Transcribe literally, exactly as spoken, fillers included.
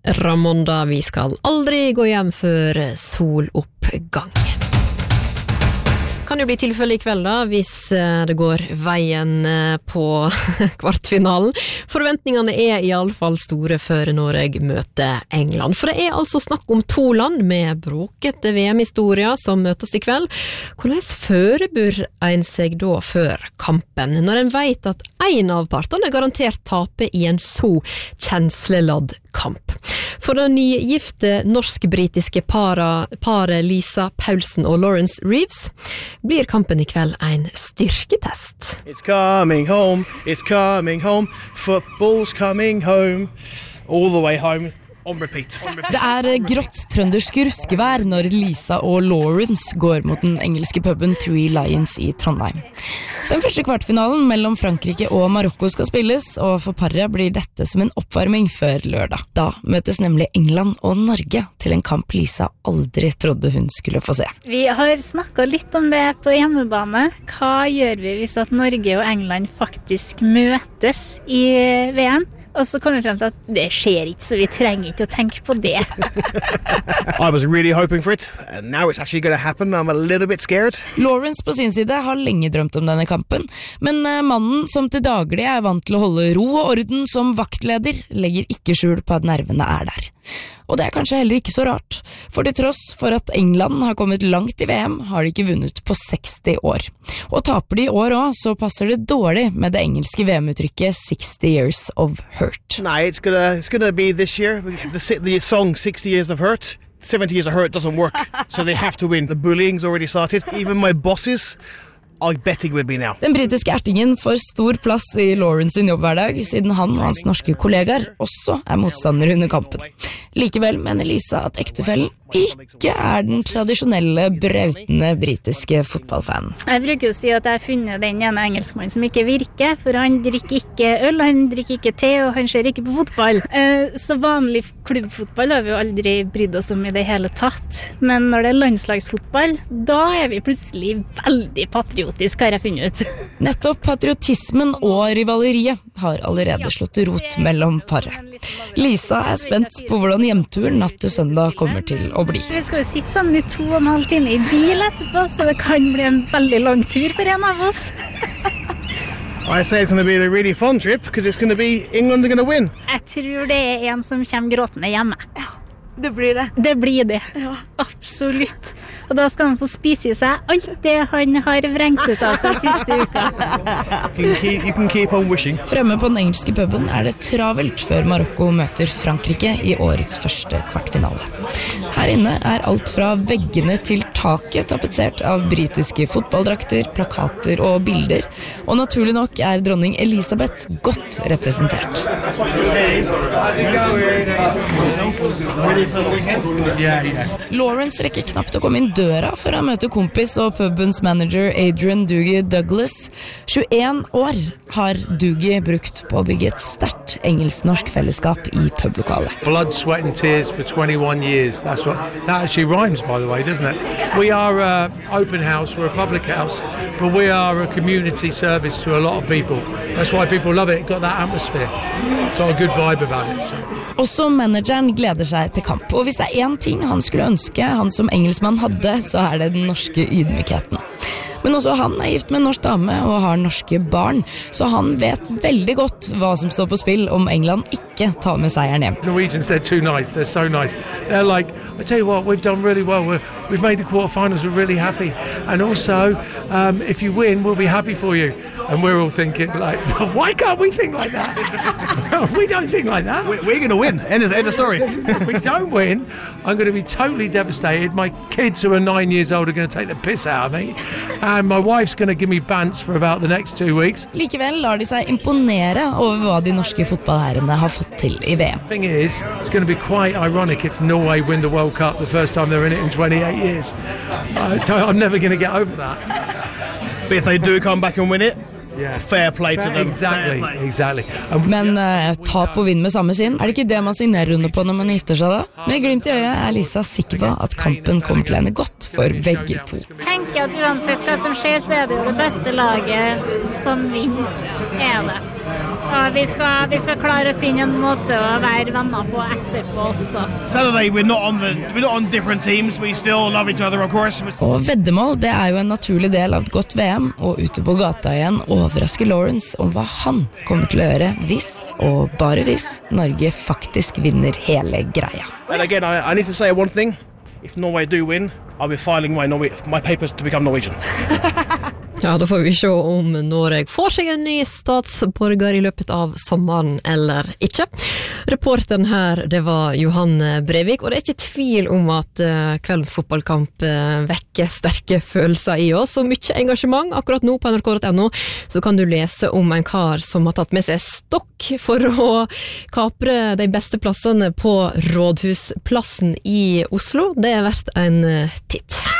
Ramonda, vi skal aldri gå hjem før soloppgang. Kan jo bli tilfelle I kveld da, hvis det går veien på kvartfinalen. Forventningene er I alle fall store før Norge møter England. For det er altså snakk om to land med bråkete V M-historier som møtes I kveld. Hvordan forbereder en seg da før kampen, når en vet at en av partene garantert taper I en så kjensleladd kamp? For det nygifte norsk-britiske paret, paret Lisa Paulsen og Lawrence Reeves blir kampen I kveld en styrketest. It's coming home, it's coming home, football's coming home, all the way home. Det er grått trøndersk ruskevær når Lisa og Lawrence går mot den engelske puben Three Lions I Trondheim. Den første kvartfinalen mellom Frankrike og Marokko skal spilles, og for paret blir dette som en oppvarming før lørdag. Da møtes nemlig England og Norge til en kamp Lisa aldri trodde hun skulle få se. Vi har snakket litt om det på hjemmebane. Hva gjør vi hvis at Norge og England faktisk møtes I V M? Og så kommer vi frem til at det skjer ikke, så vi trenger ikke å tenke på det. I was really hoping for it, and now it's actually going to happen. I'm a little bit scared. Lawrence på sin side har lenge drømt om denne kampen, men mannen som til daglig er vant til å holde ro og orden som vaktleder, legger ikke skjul på at nervene er der. Og det er kanskje heller ikke så rart, for til tross for at England har kommet langt I V M, har de ikke vunnet på seksti år. Og taper de I år også, så passer det dårlig med det engelske V M-uttrykket sixty years of hurt. No, it's gonna, it's gonna be this year. The, the song sixty years of hurt, seventy years of hurt doesn't work, so they have to win. The bullying's already started. Even my bosses are betting with me now. Den britiske ertingen får stor plass I Lawrence sin jobbhverdag, siden han og hans norske kollegaer også er motstandere under kampen. Likevel mener Lisa at ektefellen ikke er den tradisjonelle, brautende britiske fotballfanen. Jeg bruker å si at jeg har funnet den ene engelskmannen som ikke virker, for han drikker ikke øl, han drikker ikke te, og han ser ikke på fotball. Så vanlig klubbfotball har vi jo aldri brydd oss om I det hele tatt. Men når det er landslagsfotball, da er vi plutselig veldig patriotisk, har jeg funnet ut. Nettopp patriotismen og rivaleriet har allerede slått rot mellom paret. Lisa er spent på hvordan hjemturen natt til søndag kommer til å bli. Vi skal jo sitte sammen I to og en halv time I bil etterpå, så det kan bli en veldig lang tur for en av oss. I say it's going to be a really fun trip, because it's going to be England are going to win. Jeg tror det er en som kommer gråtende hjemme. Ja. Det blir det. Det blir det, ja. Absolutt. Og da skal han få spise I seg alt det han har vrengt ut av seg siste uka. You can keep, you can keep on wishing. Fremme på den engelske puben er det travelt før Marokko møter Frankrike I årets første kvartfinale. Her inne er alt fra veggene til taket tapetsert av britiske fotballdrakter, plakater og bilder, og naturlig nok er dronning Elisabeth godt representert. Lawrence rekker knapt å komme inn døra før han møter kompis og pubens manager Adrian Dougie Douglas. tjueen år har Dougie brukt på å bygge et sterkt engelsk-norsk fellesskap I publokalet. Blood, sweat and tears for twenty-one years. That's what that actually rhymes, by the way, doesn't it? We are an open house, we're a public house, but we are a community service to a lot of people. That's why people love it. Got that atmosphere. Got a good vibe about it. So. Også manageren gleder seg til kamp, og hvis det er en ting han skulle ønske han som engelskmann hadde, så er det den norske ydmykheten. Men også han er gift med en norsk dame og har norske barn, så han vet veldig godt hva som står på spill om England ikke tar med seieren hjem. Norwegians, they're too nice, they're so nice. They're like, I tell you what, we've done really well, We're, we've made the quarterfinals, we're really happy. And also, um, if you win, we'll be happy for you. And we're all thinking, like, well, why can't we think like that? We don't think like that. We're, we're going to win. End of, end of story. If we don't win, I'm going to be totally devastated. My kids who are nine years old are going to take the piss out of me. And my wife's going to give me bants for about the next two weeks. Likevel lar de seg imponere over hva de norske fotballherrene har fått til I V M. The thing is, it's going to be quite ironic if Norway win the World Cup the first time they're in it in twenty-eight years. I I'm never going to get over that. But if they do come back and win it, Yeah. fair play to them. Exactly, exactly. Men uh, tap og vinn med samme sinn, er det ikke det man signerer under på når man gifter seg da? Med glimt I øyet er Lisa sikker på at kampen kommer til å ende godt for begge to. Tenker at uansett hva som skjer, så er det jo det beste laget som vinner, er det. Og vi skal, vi skal klare å finne en måte å være venner på etterpå også. Saturday, we're not on the we're not on different teams. We still love each other, of course. Og veddemål, det er jo en naturlig del av et godt V M, og ute på gata igjen overrasker Lawrence om hva han kommer til å gjøre hvis, og bare hvis, Norge faktisk vinner hele greia. And again, I, I need to say one thing. If Norway do win, I'll be filing my, Norway, my papers to become Norwegian. Ja, da får vi se om Norge får seg en ny statsborger i løpet av sommeren eller ikke. Reporteren her, det var Johan Brevik, og det er ikke tvil om at uh, kveldens fotballkamp uh, vekker sterke følelser i oss, og mye engasjement. Akkurat nå på N R K punktum N O så kan du lese om en kar som har tatt med seg stokk for å kapre de beste plassene på Rådhusplassen i Oslo. Det er verdt en uh, titt.